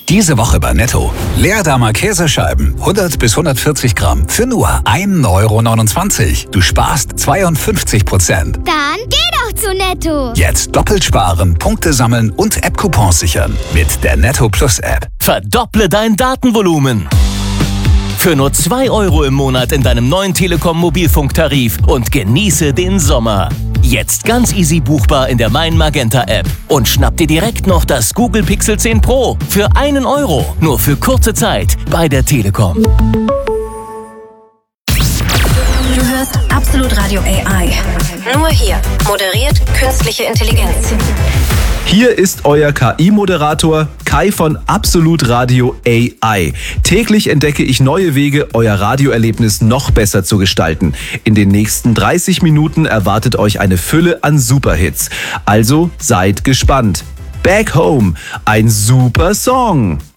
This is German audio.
Diese Woche bei Netto. Leerdammer Käsescheiben, 100 bis 140 Gramm für nur 1,29 €. Du sparst 52%. Dann geh doch zu Netto. Jetzt doppelt sparen, Punkte sammeln und App-Coupons sichern. Mit der Netto Plus App. Verdopple dein Datenvolumen. Für nur 2 € im Monat in deinem neuen Telekom-Mobilfunktarif und genieße den Sommer. Jetzt ganz easy buchbar in der Mein Magenta App. Und schnapp dir direkt noch das Google Pixel 10 Pro für 1 €. Nur für kurze Zeit bei der Telekom. Du hörst Absolut Radio AI. Nur hier moderiert künstliche Intelligenz. Hier ist euer KI-Moderator Kai von Absolut Radio AI. Täglich entdecke ich neue Wege, euer Radioerlebnis noch besser zu gestalten. In den nächsten 30 Minuten erwartet euch eine Fülle an Superhits. Also seid gespannt. Back Home, ein super Song.